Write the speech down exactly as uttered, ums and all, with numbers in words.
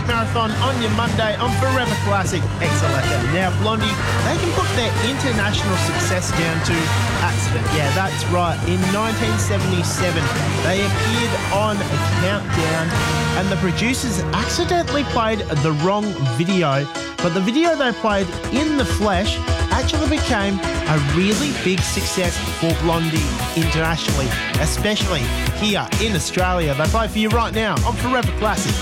Marathon on your Monday on Forever Classic X-Selector. Now, Blondie, they can put their international success down to accident. Yeah, that's right. In nineteen seventy-seven, they appeared on a countdown and the producers accidentally played the wrong video, but the video they played in the flesh actually became a really big success for Blondie internationally, especially here in Australia. They play for you right now on Forever Classic